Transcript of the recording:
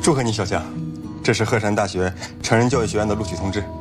祝贺你，小强，这是鹤山大学成人教育学院的录取通知。